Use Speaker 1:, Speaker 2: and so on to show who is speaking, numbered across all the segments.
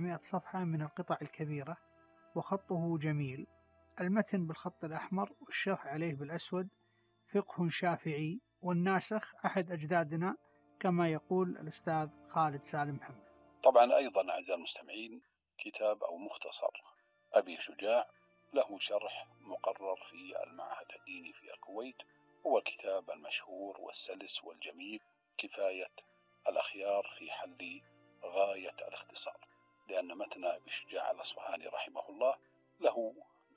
Speaker 1: 400 صفحة من القطع الكبيرة، وخطه جميل. المتن بالخط الأحمر والشرح عليه بالأسود، فقه شافعي، والناسخ أحد أجدادنا كما يقول الأستاذ خالد سالم محمد.
Speaker 2: طبعا أيضا أعزائي المستمعين كتاب أو مختصر أبي شجاع له شرح مقرر في المعهد الديني في الكويت، هو الكتاب المشهور والسلس والجميل كفاية الأخيار في حل غاية الاختصار، لأن متن أبي شجاع الأصفهاني رحمه الله له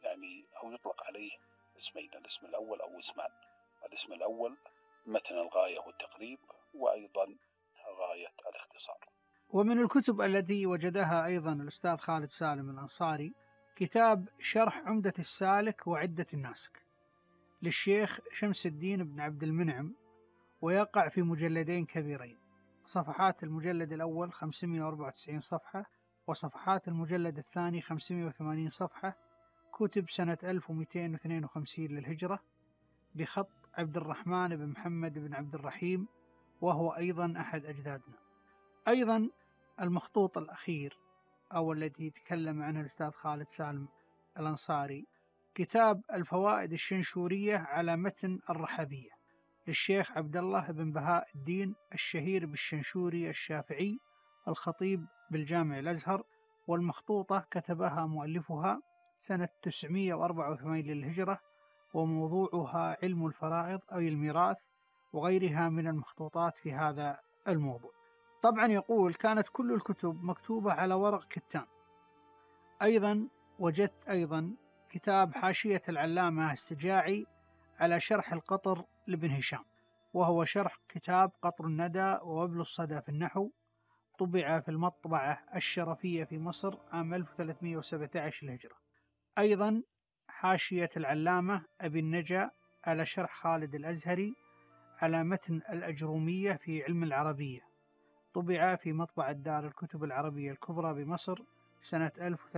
Speaker 2: أو يطلق عليه اسمين، الاسم الأول أو اسمان. الاسم الأول متن الغاية والتقريب، وأيضا غاية الاختصار.
Speaker 1: ومن الكتب التي وجدها أيضا الأستاذ خالد سالم الأنصاري كتاب شرح عمدة السالك وعدة الناسك للشيخ شمس الدين بن عبد المنعم، ويقع في مجلدين كبيرين. صفحات المجلد الأول 594 صفحة، وصفحات المجلد الثاني 580 صفحة. كتب سنة 1252 للهجرة، بخط عبد الرحمن بن محمد بن عبد الرحيم، وهو أيضا أحد أجدادنا. أيضا المخطوط الأخير أو الذي يتكلم عنه الأستاذ خالد سالم الأنصاري كتاب الفوائد الشنشورية على متن الرحبية للشيخ عبد الله بن بهاء الدين الشهير بالشنشوري الشافعي الخطيب بالجامع الأزهر، والمخطوطة كتبها مؤلفها سنة 984 للهجرة، وموضوعها علم الفرائض أو الميراث، وغيرها من المخطوطات في هذا الموضوع. طبعا يقول كانت كل الكتب مكتوبة على ورق كتان. أيضا وجدت أيضا كتاب حاشية العلامة السجاعي على شرح القطر لابن هشام، وهو شرح كتاب قطر الندى ووبل الصدى في النحو، طبع في المطبعة الشرفية في مصر عام 1317 الهجرة. أيضا حاشية العلامة أبي النجا على شرح خالد الأزهري على متن الأجرومية في علم العربية، طبع في مطبعة دار الكتب العربية الكبرى بمصر سنة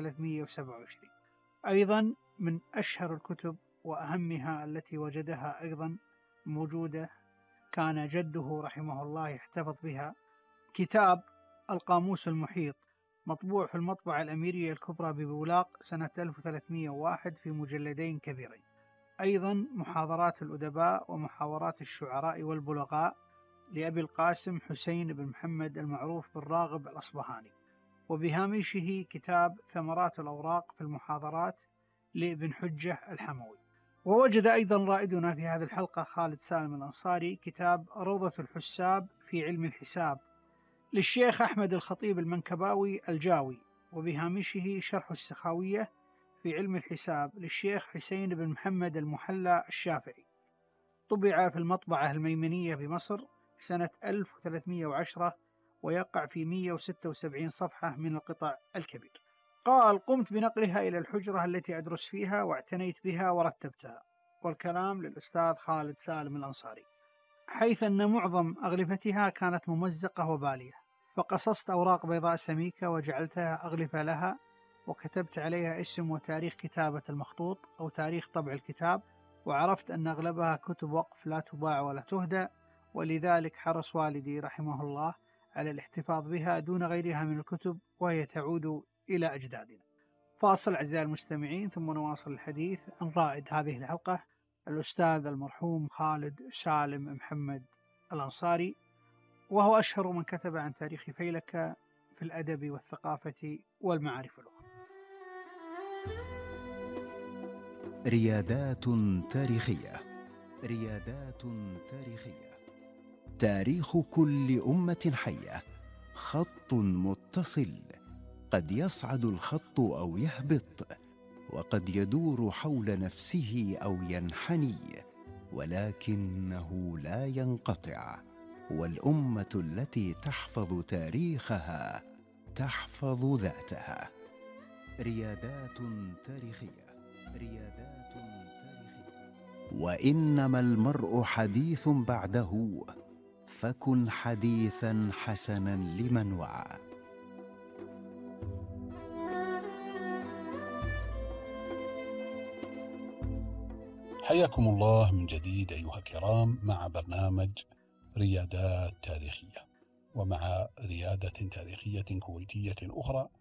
Speaker 1: 1327. أيضا من أشهر الكتب وأهمها التي وجدها أيضا موجودة كان جده رحمه الله يحتفظ بها، كتاب القاموس المحيط، مطبوع في المطبعة الأميرية الكبرى ببولاق سنة 1301 في مجلدين كبيرين. أيضا محاضرات الأدباء ومحاورات الشعراء والبلغاء لأبي القاسم حسين بن محمد المعروف بالراغب الأصبهاني، وبهامشه كتاب ثمرات الأوراق في المحاضرات لابن حجة الحموي. ووجد أيضا رائدنا في هذه الحلقة خالد سالم الأنصاري كتاب روضة الحساب في علم الحساب للشيخ أحمد الخطيب المنكباوي الجاوي، وبهامشه شرح السخاوية في علم الحساب للشيخ حسين بن محمد المحلى الشافعي، طبع في المطبعة الميمنية بمصر سنة 1310، ويقع في 176 صفحة من القطع الكبير. قال قمت بنقلها إلى الحجرة التي أدرس فيها واعتنيت بها ورتبتها، والكلام للأستاذ خالد سالم الأنصاري، حيث أن معظم أغلفتها كانت ممزقة وبالية، فقصصت أوراق بيضاء سميكة وجعلتها أغلفة لها، وكتبت عليها اسم وتاريخ كتابة المخطوط أو تاريخ طبع الكتاب، وعرفت أن أغلبها كتب وقف لا تباع ولا تهدى، ولذلك حرص والدي رحمه الله على الاحتفاظ بها دون غيرها من الكتب، وهي تعود إلى أجدادنا. فاصل أعزائي المستمعين، ثم نواصل الحديث عن رائد هذه الحلقة الأستاذ المرحوم خالد سالم محمد الأنصاري، وهو أشهر من كتب عن تاريخ فيلك في الأدب والثقافة والمعارف الأخرى.
Speaker 3: ريادات تاريخية. ريادات تاريخية. تاريخ كل أمة حية خط متصل، قد يصعد الخط أو يهبط، وقد يدور حول نفسه أو ينحني، ولكنه لا ينقطع. والأمة التي تحفظ تاريخها تحفظ ذاتها. ريادات تاريخية. ريادات تاريخية. وإنما المرء حديث بعده، فكن حديثا حسنا لمن وعى.
Speaker 2: حياكم الله من جديد أيها الكرام مع برنامج ريادات تاريخية، ومع ريادة تاريخية كويتية أخرى